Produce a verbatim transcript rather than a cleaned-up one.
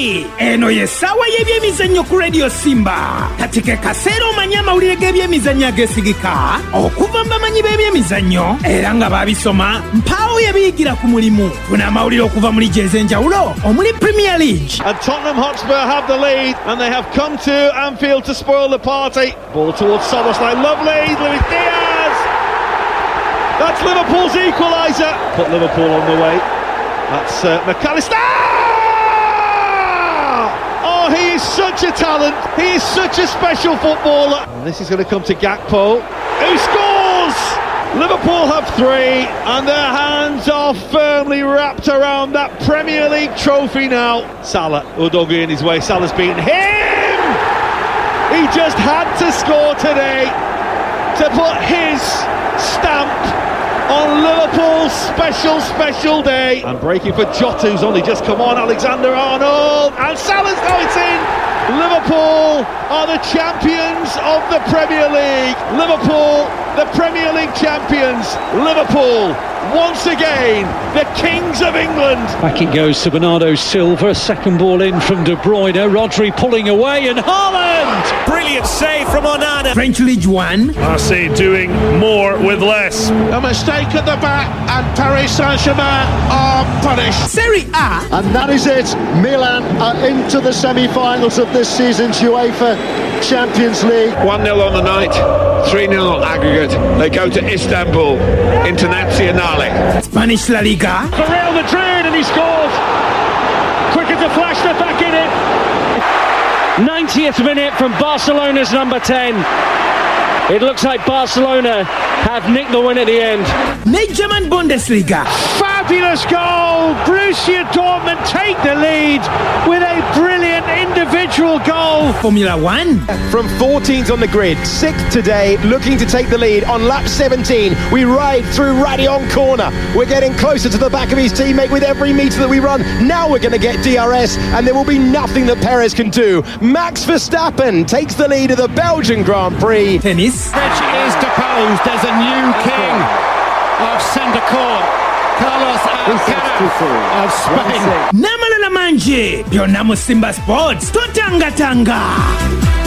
Hey! Eno yesawa y'ebyemizannyo ku Radio Simba. Kati ke kaseera omanya amawulire g'ebyemizannyo ageesigika okuva mu bamanyi b'ebyemizannyo era nga baabisoma mpaawo yabiyigira ku mulimu. Funa amawulire okuva muri gye ez'enjawulo omuli Premier League. And Tottenham Hotspur have the lead and they have come to Anfield to spoil the party. Ball towards Szoboszlai, lovely, Luis Diaz! That's Liverpool's equaliser. Put Liverpool on the way. That's uh, McAllister! Oh, he is such a talent. He is such a special footballer. And this is going to come to Gakpo, who scores! Liverpool have three, and their hands are firmly wrapped around that Premier League trophy now. Salah, Udogie in his way. Salah's beaten him! He just had to score today to put his stamp on Liverpool's special, special day. And breaking for Jota, who's only just come on, Alexander-Arnold, and Salah's, oh, it's in! Liverpool are the champions of the Premier League. Liverpool, the Premier League champions. Liverpool, once again, the kings of England. Back it goes to Bernardo Silva, second ball in from De Bruyne, Rodri pulling away, and Haaland! Brilliant save from Onana. French League One. Marseille doing more with less. A mistake at the back and Paris Saint-Germain are punished. Serie A. And that is it. Milan are into the semi-finals of this season's UEFA Champions League. one nil on the night, three nil aggregate. They go to Istanbul Internazionale. Spanish La Liga. For Real Madrid, and he scores. Quicker to flash the back in it. ninetieth minute from Barcelona's number ten. It looks like Barcelona have nicked the win at the end. Mid German Bundesliga. Fabulous goal. Borussia Dortmund take the lead with a brilliant individual goal. Formula One. From fourteenth on the grid, sixth today, looking to take the lead on lap seventeen. We ride through Radion Corner. We're getting closer to the back of his teammate with every metre that we run. Now we're going to get D R S, and there will be nothing that Perez can do. Max Verstappen takes the lead of the Belgian Grand Prix. Tennis. Rich is deposed as a new king of centre court. Carlos Alcaraz of Spain. Namalala manje byonna mu Simba Sports totangatanga.